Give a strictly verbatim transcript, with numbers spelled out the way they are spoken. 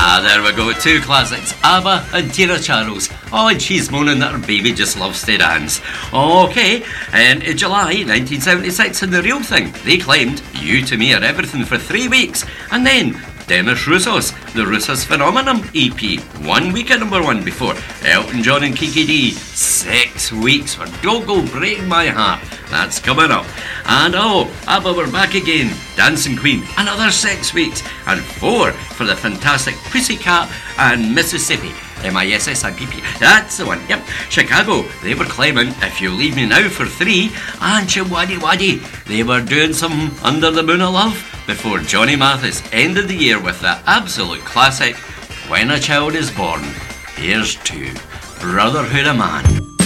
Ah, there we go, two classics, ABBA and Tina Charles. Oh, and she's moaning that her baby just loves to dance. Okay, and in July nineteen seventy-six, in The Real Thing, they claimed You to Me Are Everything for three weeks, and then Demis Roussos, the Roussos Phenomenon E P, one week at number one before Elton John and Kiki D, six weeks for Don't Go Break My Heart. That's coming up. And oh, ABBA were back again, Dancing Queen, another six weeks, and four for the fantastic Pussycat and Mississippi. M I S S I P P, that's the one, yep. Chicago, they were claiming If You Leave Me Now for three, and Chiwaddy Waddy, they were doing some Under the Moon of Love, before Johnny Mathis ended the year with the absolute classic When a Child Is Born. Here's to Brotherhood of Man.